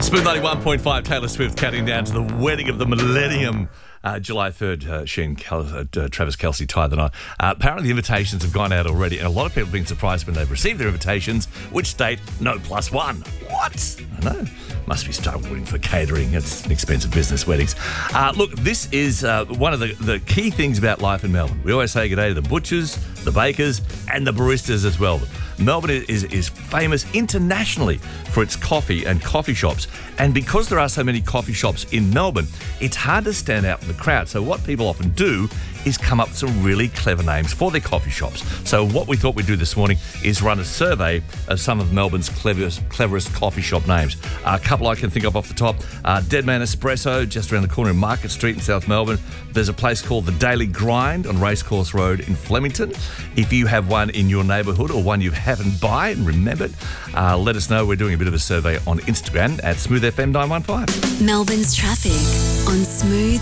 Smooth 91.5, Taylor Swift counting down to the wedding of the millennium. July 3rd, Travis Kelce tied the knot. Apparently the invitations have gone out already, and a lot of people have been surprised when they've received their invitations, which state no +1. What? I know. Must be struggling for catering. It's an expensive business, weddings. Look, this is one of the key things about life in Melbourne. We always say good day to the butchers, the bakers, and the baristas as well. Melbourne is famous internationally for its coffee and coffee shops. And because there are so many coffee shops in Melbourne, it's hard to stand out in the crowd. So what people often do is come up with some really clever names for their coffee shops. So what we thought we'd do this morning is run a survey of some of Melbourne's cleverest coffee shop names. A couple I can think of off the top. Dead Man Espresso, just around the corner in Market Street in South Melbourne. There's a place called The Daily Grind on Racecourse Road in Flemington. If you have one in your neighbourhood or one you haven't by and remembered, let us know. We're doing a bit of a survey on Instagram at SmoothFM915. Melbourne's traffic on Smooth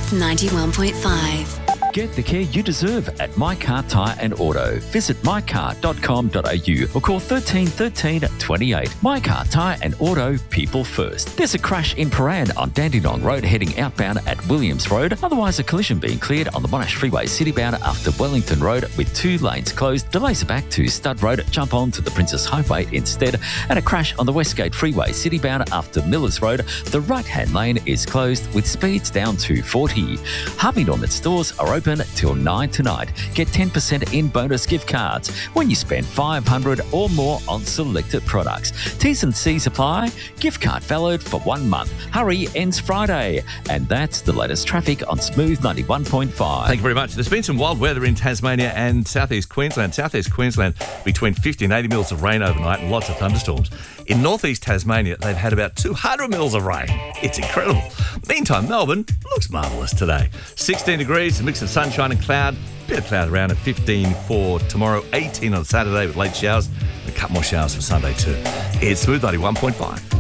91.5. Get the care you deserve at My Car Tyre and Auto. Visit mycar.com.au or call 13 13 28. My Car Tyre and Auto, people first. There's a crash in Paran on Dandenong Road heading outbound at Williams Road. Otherwise, a collision being cleared on the Monash Freeway citybound after Wellington Road with 2 lanes closed. Delays are back to Stud Road. Jump on to the Princess Highway instead. And a crash on the Westgate Freeway citybound after Millers Road. The right-hand lane is closed with speeds down to 40. Harvey Norman stores are open till 9 tonight. Get 10% in bonus gift cards when you spend $500 or more on selected products. T's and C's apply. Gift card valid for 1 month. Hurry ends Friday. And that's the latest traffic on Smooth 91.5. Thank you very much. There's been some wild weather in Tasmania and southeast Queensland. Southeast Queensland, between 50 and 80 mils of rain overnight and lots of thunderstorms. In northeast Tasmania, they've had about 200 mils of rain. It's incredible. Meantime, Melbourne looks marvellous today. 16 degrees, a mix of sunshine and cloud. Bit of cloud around at 15 for tomorrow, 18 on Saturday with late showers. A couple more showers for Sunday too. It's Smooth 91.5.